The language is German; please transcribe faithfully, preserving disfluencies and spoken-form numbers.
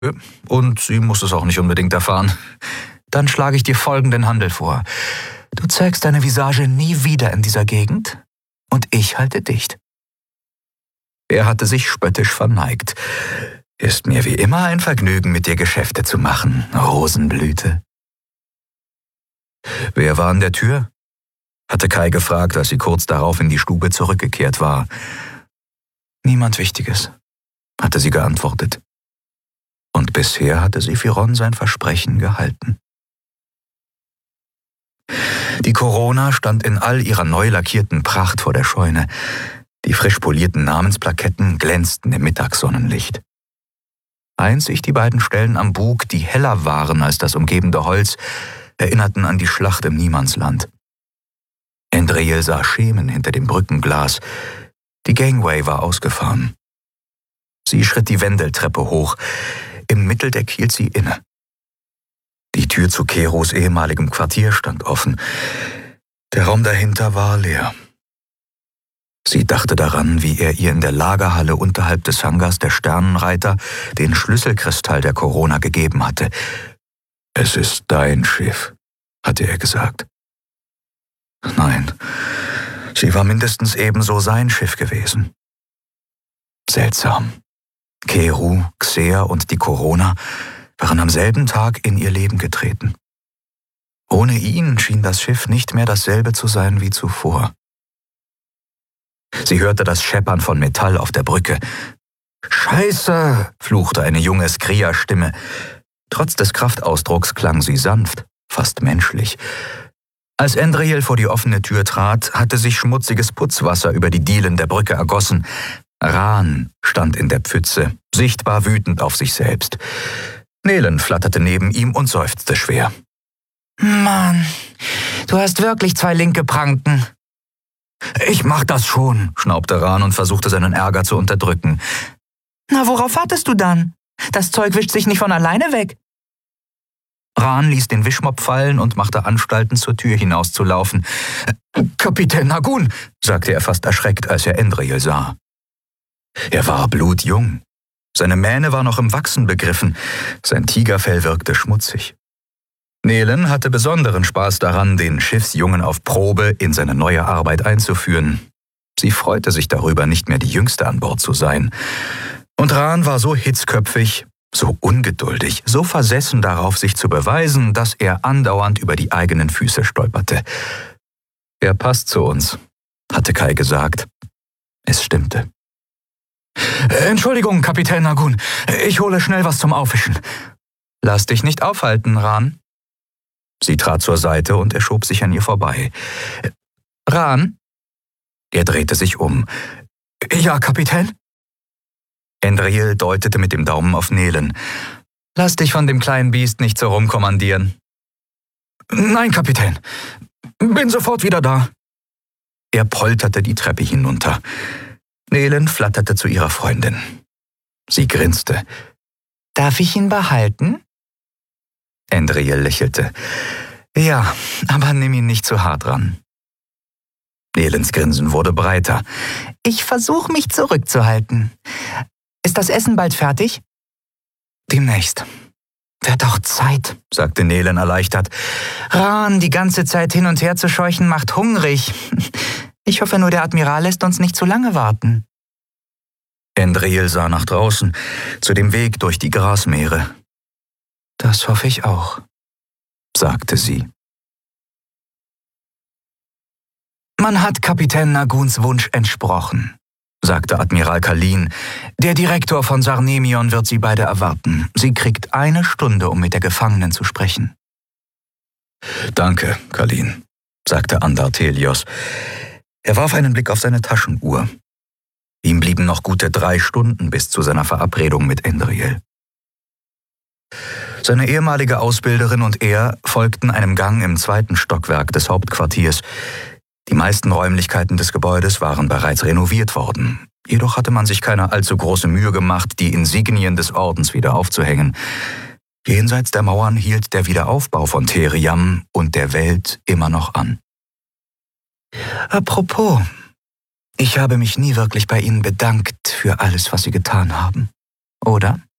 Und sie muss es auch nicht unbedingt erfahren. Dann schlage ich dir folgenden Handel vor. Du zeigst deine Visage nie wieder in dieser Gegend und ich halte dicht. Er hatte sich spöttisch verneigt. Ist mir wie immer ein Vergnügen, mit dir Geschäfte zu machen, Rosenblüte. Wer war an der Tür? Hatte Kai gefragt, als sie kurz darauf in die Stube zurückgekehrt war. Niemand Wichtiges, hatte sie geantwortet. Und bisher hatte sie Firon sein Versprechen gehalten. Die Corona stand in all ihrer neu lackierten Pracht vor der Scheune. Die frisch polierten Namensplaketten glänzten im Mittagssonnenlicht. Einzig die beiden Stellen am Bug, die heller waren als das umgebende Holz, erinnerten an die Schlacht im Niemandsland. Endriel sah Schemen hinter dem Brückenglas. Die Gangway war ausgefahren. Sie schritt die Wendeltreppe hoch. Im Mitteldeck hielt sie inne. Die Tür zu Keros ehemaligem Quartier stand offen. Der Raum dahinter war leer. Sie dachte daran, wie er ihr in der Lagerhalle unterhalb des Hangars der Sternenreiter den Schlüsselkristall der Corona gegeben hatte. »Es ist dein Schiff«, hatte er gesagt. Nein, sie war mindestens ebenso sein Schiff gewesen. Seltsam. Keru, Xer und die Corona waren am selben Tag in ihr Leben getreten. Ohne ihn schien das Schiff nicht mehr dasselbe zu sein wie zuvor. Sie hörte das Scheppern von Metall auf der Brücke. »Scheiße«, fluchte eine junge Skria-Stimme. Trotz des Kraftausdrucks klang sie sanft, fast menschlich. Als Endriel vor die offene Tür trat, hatte sich schmutziges Putzwasser über die Dielen der Brücke ergossen. Ran stand in der Pfütze, sichtbar wütend auf sich selbst. Nelen flatterte neben ihm und seufzte schwer. »Mann, du hast wirklich zwei linke Pranken.« »Ich mach das schon«, schnaubte Ran und versuchte seinen Ärger zu unterdrücken. »Na, worauf wartest du dann? Das Zeug wischt sich nicht von alleine weg.« Ran ließ den Wischmopp fallen und machte Anstalten, zur Tür hinauszulaufen. »Kapitän Nagun«, sagte er fast erschreckt, als er Endriel sah. Er war blutjung. Seine Mähne war noch im Wachsen begriffen. Sein Tigerfell wirkte schmutzig. Nelen hatte besonderen Spaß daran, den Schiffsjungen auf Probe in seine neue Arbeit einzuführen. Sie freute sich darüber, nicht mehr die Jüngste an Bord zu sein. Und Ran war so hitzköpfig, so ungeduldig, so versessen darauf, sich zu beweisen, dass er andauernd über die eigenen Füße stolperte. »Er passt zu uns«, hatte Kai gesagt. Es stimmte. »Entschuldigung, Kapitän Nagun, ich hole schnell was zum Aufwischen.« »Lass dich nicht aufhalten, Ran.« Sie trat zur Seite und er schob sich an ihr vorbei. »Ran?« Er drehte sich um. »Ja, Kapitän?« Endriel deutete mit dem Daumen auf Nelen. »Lass dich von dem kleinen Biest nicht so rumkommandieren.« »Nein, Kapitän. Bin sofort wieder da.« Er polterte die Treppe hinunter. Nelen flatterte zu ihrer Freundin. Sie grinste. »Darf ich ihn behalten?« Endriel lächelte. »Ja, aber nimm ihn nicht zu hart ran.« Nelens Grinsen wurde breiter. »Ich versuche mich zurückzuhalten. Ist das Essen bald fertig?« »Demnächst.« »Wird doch Zeit«, sagte Nelen erleichtert. »Ran, die ganze Zeit hin und her zu scheuchen, macht hungrig. Ich hoffe nur, der Admiral lässt uns nicht zu lange warten.« Endriel sah nach draußen, zu dem Weg durch die Grasmeere. »Das hoffe ich auch«, sagte sie. »Man hat Kapitän Naguns Wunsch entsprochen«, sagte Admiral Kalin. »Der Direktor von Sarnemion wird Sie beide erwarten. Sie kriegt eine Stunde, um mit der Gefangenen zu sprechen.« »Danke, Kalin«, sagte Andartelios. Er warf einen Blick auf seine Taschenuhr. Ihm blieben noch gute drei Stunden bis zu seiner Verabredung mit Endriel. Seine ehemalige Ausbilderin und er folgten einem Gang im zweiten Stockwerk des Hauptquartiers. Die meisten Räumlichkeiten des Gebäudes waren bereits renoviert worden. Jedoch hatte man sich keine allzu große Mühe gemacht, die Insignien des Ordens wieder aufzuhängen. Jenseits der Mauern hielt der Wiederaufbau von Theriam und der Welt immer noch an. »Apropos, ich habe mich nie wirklich bei Ihnen bedankt für alles, was Sie getan haben, oder?«